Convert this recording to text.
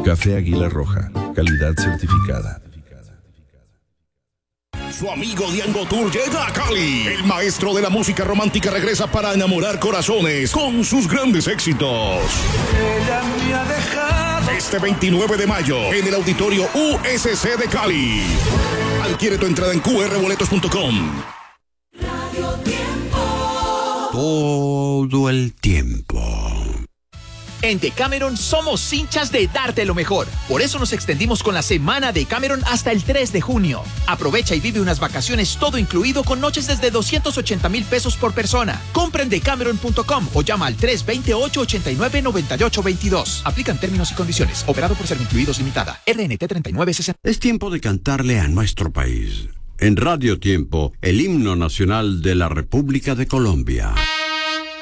Café Águila Roja, calidad certificada. Su amigo Diango Tour llega a Cali. El maestro de la música romántica regresa para enamorar corazones con sus grandes éxitos. Ella me ha dejado. Este 29 de mayo en el auditorio USC de Cali. Adquiere tu entrada en qrboletos.com. Radio Tiempo. Todo el tiempo. En Decameron somos hinchas de darte lo mejor. Por eso nos extendimos con la semana de Decameron hasta el 3 de junio. Aprovecha y vive unas vacaciones todo incluido con noches desde 280,000 pesos por persona. Compra en decameron.com o llama al 328-89-9822. Aplican términos y condiciones. Operado por Servincluidos Limitada. RNT 3960. Es tiempo de cantarle a nuestro país. En Radio Tiempo, el himno nacional de la República de Colombia.